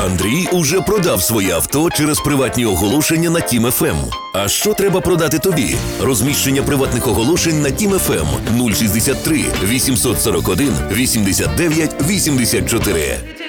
Андрій уже продав своє авто через приватні оголошення на Тім ФМ. А що треба продати тобі? Розміщення приватних оголошень на Тім ФМ 063 841 89 84.